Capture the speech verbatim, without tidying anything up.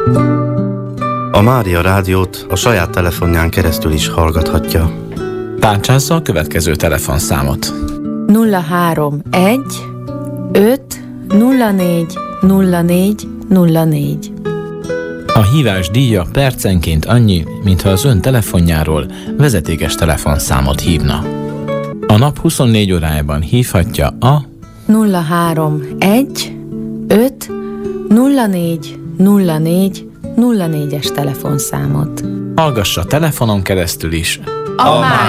A Mária Rádiót a saját telefonján keresztül is hallgathatja. Tárcsázza a következő telefonszámot. nulla három egy öt nulla négy nulla négy nulla négy. A hívás díja percenként annyi, mintha az ön telefonjáról vezetékes telefonszámot hívna. A nap huszonnégy órájában hívhatja a nulla három egy öt nulla négy nulla négy nulla négyes telefonszámot. hallgassa telefonon keresztül is A